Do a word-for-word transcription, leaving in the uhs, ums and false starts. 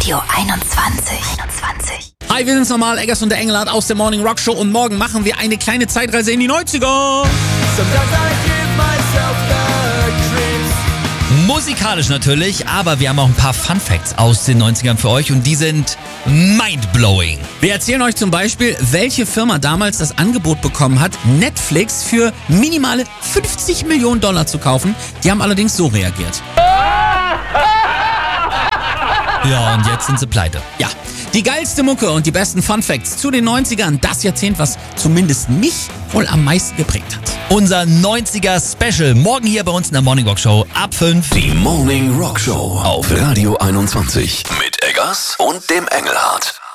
Radio einundzwanzig. einundzwanzig. Hi, wir sind's nochmal, Eggers und der Engelhardt aus der Morning Rock Show und morgen machen wir eine kleine Zeitreise in die neunziger. Musikalisch natürlich, aber wir haben auch ein paar Fun Facts aus den neunzigern für euch und die sind mindblowing. Wir erzählen euch zum Beispiel, welche Firma damals das Angebot bekommen hat, Netflix für minimale fünfzig Millionen Dollar zu kaufen. Die haben allerdings so reagiert. Ja, und jetzt sind sie pleite. Ja, die geilste Mucke und die besten Fun Facts zu den neunzigern, das Jahrzehnt, was zumindest mich wohl am meisten geprägt hat. Unser neunziger Special, morgen hier bei uns in der Morning Rock Show ab fünf. Die Morning Rock Show auf Radio einundzwanzig mit Eggers und dem Engelhardt.